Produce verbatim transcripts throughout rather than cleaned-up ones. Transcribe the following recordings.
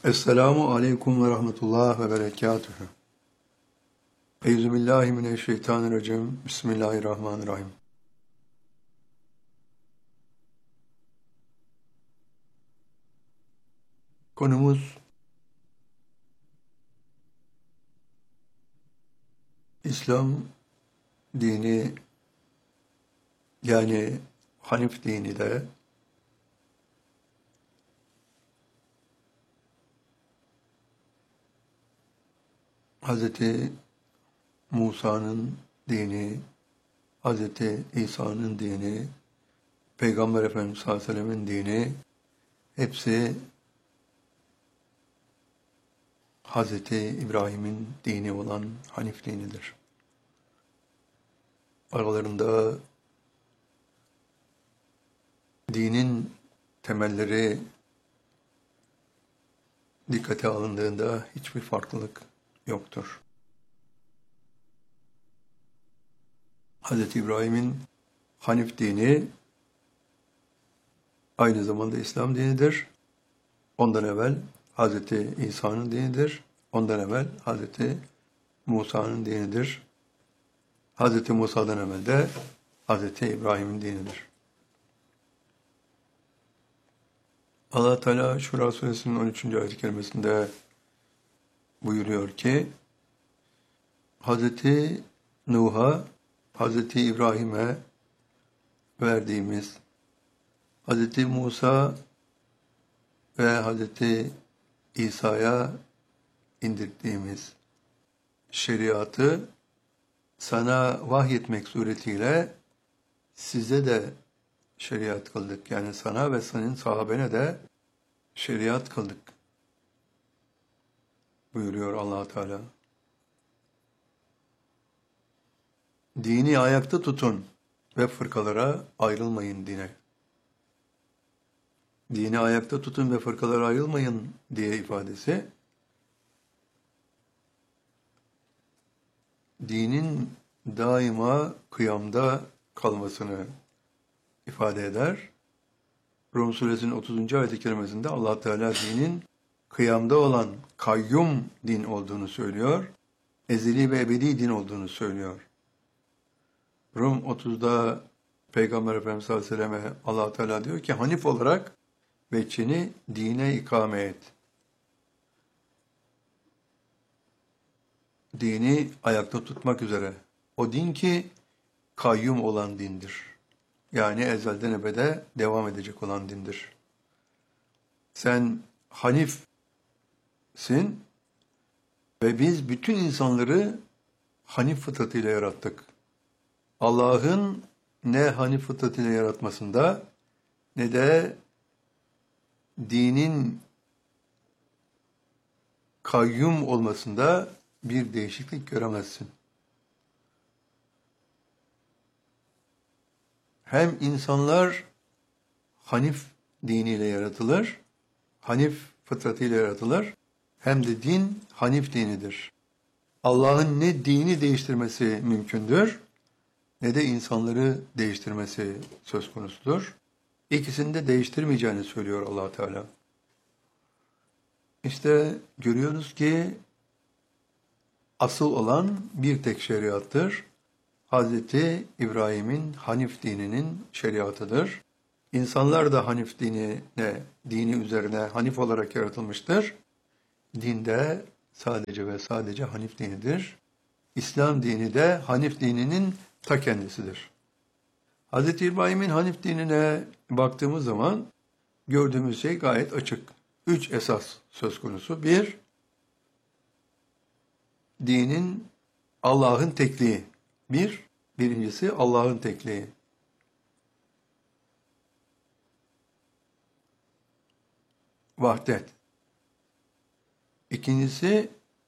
Esselamu aleyküm ve rahmetullah ve berekatühü. Euzubillahimineşşeytanirracim. Bismillahirrahmanirrahim. Konumuz İslam dini, yani Hanif dini de Hazreti Musa'nın dini, Hazreti İsa'nın dini, Peygamber Efendimiz sallallahu aleyhi ve sellem'in dini, hepsi Hazreti İbrahim'in dini olan Hanif dinidir. Aralarında dinin temelleri dikkate alındığında hiçbir farklılık yoktur. Hazreti İbrahim'in Hanif dini aynı zamanda İslam dinidir. Ondan evvel Hazreti İsa'nın dinidir. Ondan evvel Hazreti Musa'nın dinidir. Hazreti Musa'dan evvel de Hazreti İbrahim'in dinidir. Allah Teala Şura Suresinin on üçüncü ayet-i kerimesinde buyuruyor ki, Hazreti Nuh'a, Hazreti İbrahim'e verdiğimiz, Hazreti Musa ve Hazreti İsa'ya indirdiğimiz şeriatı sana vahyetmek suretiyle size de şeriat kıldık. Yani sana ve senin sahabene de şeriat kıldık buyuruyor Allah Teala. Dini ayakta tutun ve fırkalara ayrılmayın dine. Dini ayakta tutun ve fırkalara ayrılmayın diye ifadesi, dinin daima kıyamda kalmasını ifade eder. Rum suresinin otuzuncu ayet-i kerimesinde Allah Teala dinin kıyamda olan kayyum din olduğunu söylüyor. Ezeli ve ebedi din olduğunu söylüyor. Rum otuzda Peygamber Efendimiz sallallahu aleyhi ve selleme Allah Teala diyor ki, Hanif olarak veçhini dine ikame et. Dini ayakta tutmak üzere. O din ki kayyum olan dindir. Yani ezelden ebede devam edecek olan dindir. Sen Hanif'sin ve biz bütün insanları Hanif fıtratıyla yarattık. Allah'ın ne Hanif fıtratıyla yaratmasında ne de dinin kayyum olmasında bir değişiklik göremezsin. Hem insanlar Hanif diniyle yaratılır, Hanif fıtratıyla yaratılır, hem de din Hanif dinidir. Allah'ın ne dini değiştirmesi mümkündür, ne de insanları değiştirmesi söz konusudur. İkisini de değiştirmeyeceğini söylüyor Allah Teala. İşte görüyoruz ki asıl olan bir tek şeriattır. Hazreti İbrahim'in Hanif dininin şeriatıdır. İnsanlar da Hanif dinine, dini üzerine Hanif olarak yaratılmıştır. Dinde sadece ve sadece Hanif dinidir. İslam dini de Hanif dininin ta kendisidir. Hazreti İbrahim'in Hanif dinine baktığımız zaman gördüğümüz şey gayet açık. Üç esas söz konusu. Bir, dinin Allah'ın tekliği. Bir, birincisi Allah'ın tekliği. Vahdet. İkincisi,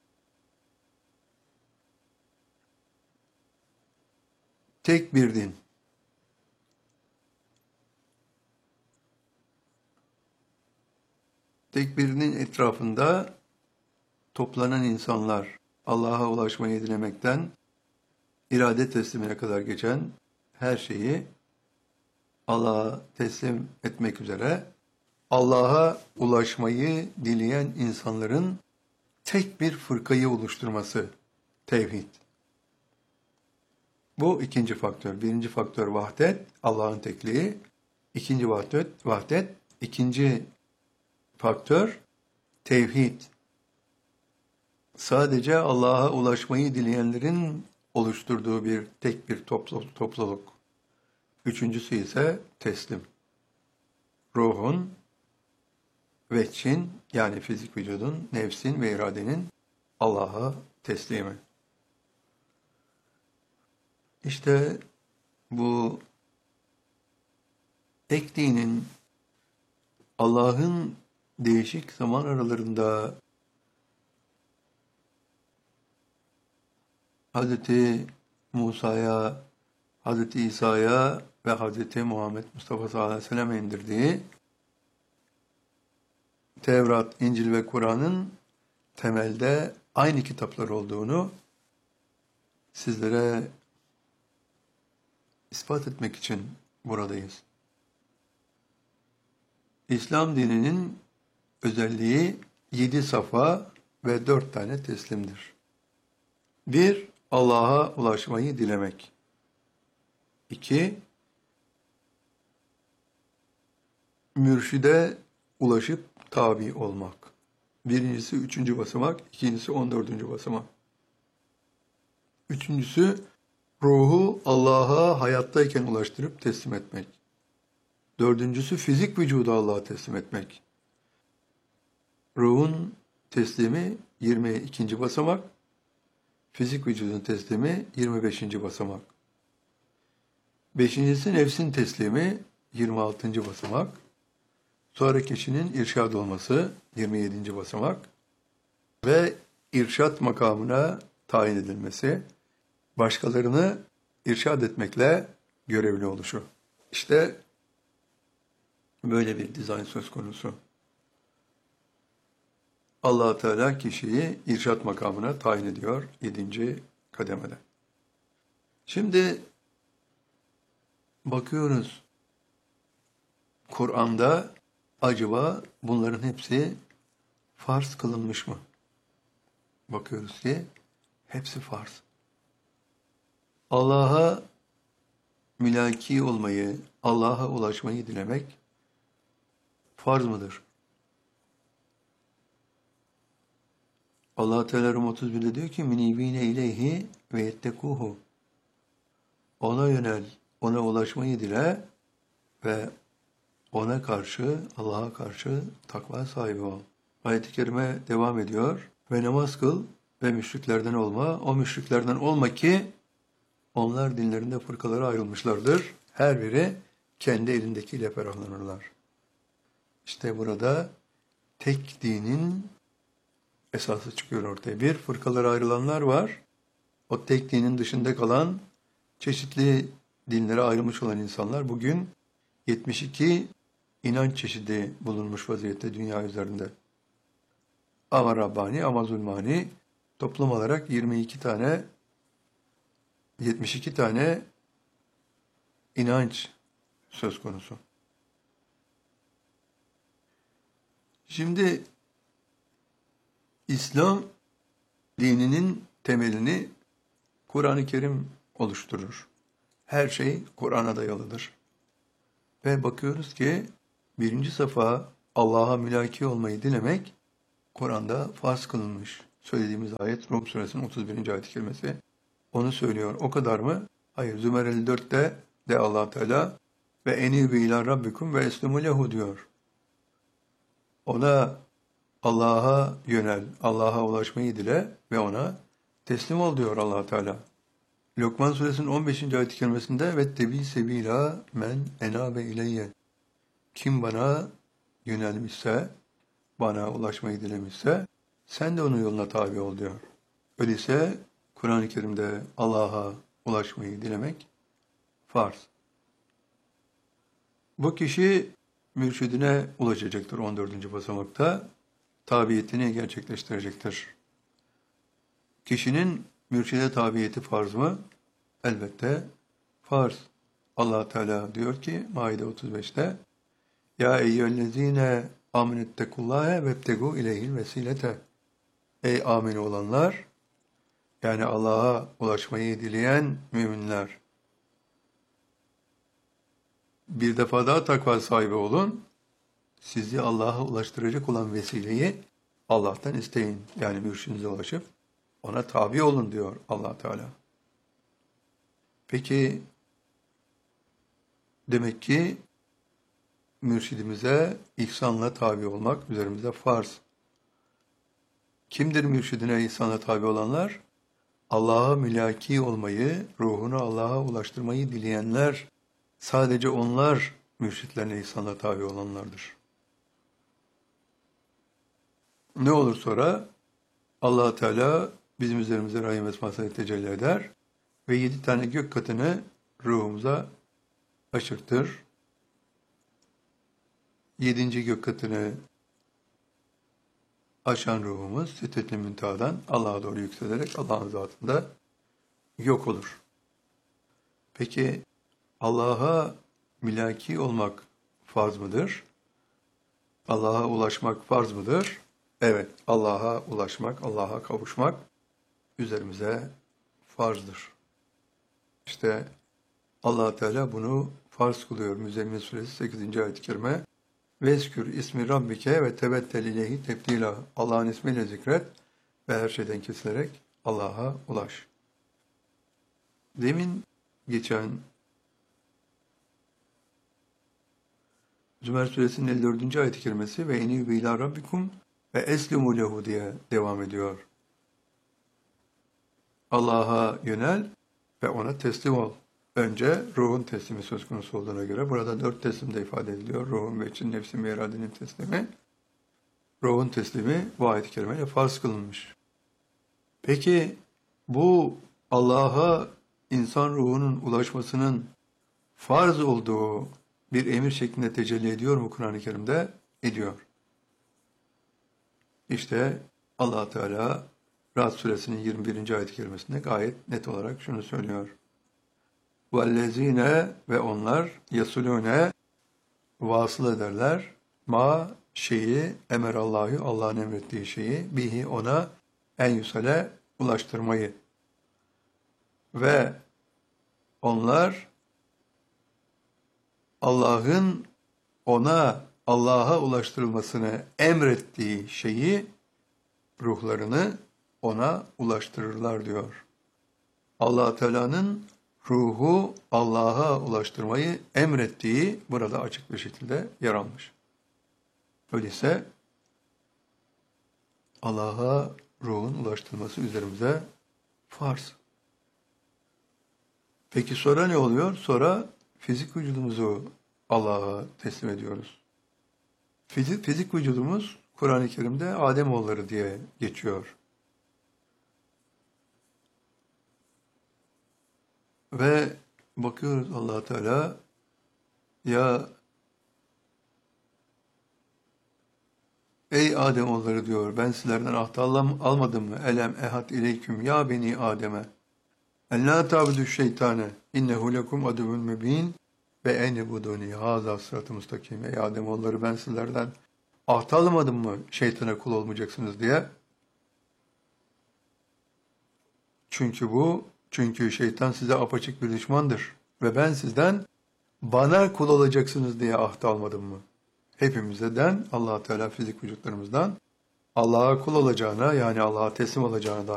tek bir din. Tek bir dinin etrafında toplanan insanlar, Allah'a ulaşmayı dilemekten irade teslimine kadar geçen her şeyi Allah'a teslim etmek üzere Allah'a ulaşmayı dileyen insanların tek bir fırkayı oluşturması, tevhid. Bu ikinci faktör. Birinci faktör vahdet, Allah'ın tekliği. İkinci vahdet, vahdet. İkinci faktör tevhid. Sadece Allah'a ulaşmayı dileyenlerin oluşturduğu bir tek bir topluluk. Üçüncüsü ise teslim. Ruhun, veçin yani fizik vücudun, nefsin ve iradenin Allah'a teslimi. İşte bu tek dinin Allah'ın değişik zaman aralarında Hazreti Musa'ya, Hazreti İsa'ya ve Hazreti Muhammed Mustafa sallallahu aleyhi ve sellem'e indirdiği Tevrat, İncil ve Kur'an'ın temelde aynı kitaplar olduğunu sizlere ispat etmek için buradayız. İslam dininin özelliği yedi safa ve dört tane teslimdir. Bir, Allah'a ulaşmayı dilemek. İki, mürşide ulaşıp tabi olmak. Birincisi üçüncü basamak, ikincisi on dördüncü basamak. Üçüncüsü, ruhu Allah'a hayattayken ulaştırıp teslim etmek. Dördüncüsü, fizik vücudu Allah'a teslim etmek. Ruhun teslimi yirmi ikinci basamak, fizik vücudun teslimi yirmi beşinci basamak. Beşincisi nefsin teslimi yirmi altıncı basamak. Sonra kişinin irşad olması yirmi yedinci basamak. Ve irşad makamına tayin edilmesi, başkalarını irşad etmekle görevli oluşu. İşte böyle bir dizayn söz konusu. Allah Teala kişiyi irşad makamına tayin ediyor yedinci kademede. Şimdi bakıyoruz Kur'an'da acaba bunların hepsi farz kılınmış mı? Bakıyoruz ki hepsi farz. Allah'a mülaki olmayı, Allah'a ulaşmayı dilemek farz mıdır? Allah Teala Rum otuz bir'de diyor ki minibine ileyhi ve yettekuhu. Ona yönel, ona ulaşmayı dile ve ona karşı, Allah'a karşı takva sahibi ol. Ayet-i kerime devam ediyor. Ve namaz kıl ve müşriklerden olma. O müşriklerden olma ki onlar dinlerinde fırkalara ayrılmışlardır. Her biri kendi elindekiyle ferahlanırlar. İşte burada tek dinin esası çıkıyor ortaya. Bir, fırkalara ayrılanlar var. O tek dinin dışında kalan çeşitli dinlere ayrılmış olan insanlar bugün yetmiş iki inanç çeşidi bulunmuş vaziyette dünya üzerinde. Ama Rabbani, ama Zulmani toplum olarak yirmi iki tane yetmiş iki tane inanç söz konusu. Şimdi İslam dininin temelini Kur'an-ı Kerim oluşturur. Her şey Kur'an'a dayalıdır. Ve bakıyoruz ki birinci safa Allah'a mülaki olmayı dilemek Kur'an'da farz kılınmış. Söylediğimiz ayet Rum suresinin otuz birinci ayet-i kerimesi. Onu söylüyor. O kadar mı? Hayır. Zümer elli dört'te de Allah Teala ve enibi ila rabbikum ve eslimu lehu diyor. Ona Allah'a yönel, Allah'a ulaşmayı dile ve ona teslim ol diyor Allah Teala. Lokman suresinin on beşinci ayet-i kerimesinde ve tebi sebila men enabe ileyye. Kim bana yönelmişse, bana ulaşmayı dilemişse sen de onun yoluna tabi ol diyor. Öyleyse Kur'an-ı Kerim'de Allah'a ulaşmayı dilemek farz. Bu kişi mürşidine ulaşacaktır on dördüncü basamakta. Tabiyetini gerçekleştirecektir. Kişinin mürşide tabiyeti farz mı? Elbette farz. Allah Teala diyor ki Maide otuz beş'te Ya eyyühellezine amenüttekullâhe vebtegû ileyhil vesilete. Ey amin olanlar, yani Allah'a ulaşmayı dileyen müminler. Bir defa daha takva sahibi olun. Sizi Allah'a ulaştıracak olan vesileyi Allah'tan isteyin. Yani mürşidinize ulaşıp ona tabi olun diyor Allah Teala. Peki demek ki mürşidimize ihsanla tabi olmak üzerimize farz. Kimdir mürşidine ihsanla tabi olanlar? Allah'a mülaki olmayı, ruhunu Allah'a ulaştırmayı dileyenler, sadece onlar mürşitlerine ihsanla tabi olanlardır. Ne olur sonra? Allah Teala bizim üzerimize rahim esmasını tecelli eder ve yedi tane gök katını ruhumuza aşırtır. Yedinci gök katını aşan ruhumuz Sidret-i Münteha'dan Allah'a doğru yükselerek Allah'ın zatında yok olur. Peki Allah'a mülaki olmak farz mıdır? Allah'a ulaşmak farz mıdır? Evet, Allah'a ulaşmak, Allah'a kavuşmak üzerimize farzdır. İşte Allah Teala bunu farz kılıyor. Müzzemmil Suresi sekizinci ayet-i kerime. Vezkür ismi rabbike ve tebettel ileyhi tebdila. Allah'ın ismiyle zikret ve her şeyden kesilerek Allah'a ulaş. Demin geçen Zümer Suresinin elli dördüncü ayet-i kerimesi ve enîbû ilâ rabbikum ve eslimû lehu diye devam ediyor. Allah'a yönel ve ona teslim ol. Önce ruhun teslimi söz konusu olduğuna göre burada dört teslim de ifade ediliyor. Ruhun ve için nefsin ve iradenin teslimi. Ruhun teslimi bu ayet-i kerimeyle farz kılınmış. Peki bu Allah'a insan ruhunun ulaşmasının farz olduğu bir emir şeklinde tecelli ediyor mu Kur'an-ı Kerim'de? Ediyor. İşte Allah Teala Ra'd Suresinin yirmi birinci ayet-i kerimesinde gayet net olarak şunu söylüyor. وَالَّذ۪ينَ ve onlar yasulûne vasıl ederler ma şeyi emerallahü Allah'ın emrettiği şeyi bihi ona en yusale ulaştırmayı ve onlar Allah'ın ona Allah'a ulaştırılmasını emrettiği şeyi ruhlarını ona ulaştırırlar diyor. Allah Teala'nın ruhu Allah'a ulaştırmayı emrettiği burada açık bir şekilde yer almış. Öyleyse Allah'a ruhun ulaştırılması üzerimize farz. Peki sonra ne oluyor? Sonra fizik vücudumuzu Allah'a teslim ediyoruz. Fizik, fizik vücudumuz Kur'an-ı Kerim'de Ademoğulları diye geçiyor. Ve bakıyoruz Allah Teala ya ey Ademoğulları diyor ben sizlerden ahd almadım mı? Elem ehad ileyküm ya beni Adem'e. En la ta'budu şeytane innehu lekum aduvun mübin ve en ibuduni haza sırat-ı mustakim. Ey Ademoğulları ben sizlerden ahd almadım mı şeytana kul olmayacaksınız diye. Çünkü bu Çünkü şeytan size apaçık bir düşmandır. Ve ben sizden bana kul olacaksınız diye ahd almadım mı? Hepimizden Allah Teala fizik vücutlarımızdan Allah'a kul olacağına yani Allah'a teslim olacağına dair